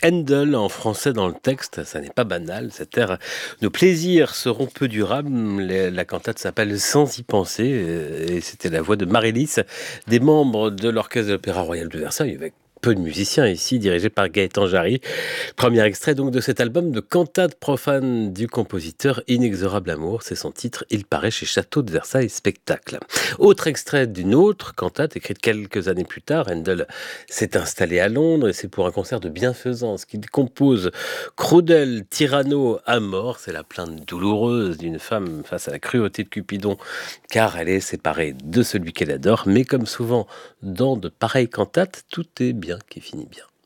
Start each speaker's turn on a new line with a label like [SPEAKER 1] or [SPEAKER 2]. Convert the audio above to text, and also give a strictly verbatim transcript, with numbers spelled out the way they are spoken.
[SPEAKER 1] Handel en français dans le texte, ça n'est pas banal. Cet air, nos plaisirs seront peu durables. Les- La cantate s'appelle Sans y penser euh, et c'était la voix de Marélis, des membres de l'Orchestre de l'Opéra Royal de Versailles, avec peu de musiciens ici, dirigé par Gaëtan Jarry. Premier extrait donc de cet album de cantate profane du compositeur Inexorable Amour. C'est son titre. Il paraît chez Château de Versailles Spectacle. Autre extrait d'une autre cantate écrite quelques années plus tard. Handel s'est installé à Londres et c'est pour un concert de bienfaisance qu'il compose Crodel Tyranno à mort. C'est la plainte douloureuse d'une femme face à la cruauté de Cupidon, car elle est séparée de celui qu'elle adore. Mais comme souvent dans de pareilles cantates, tout est bien qui finit bien.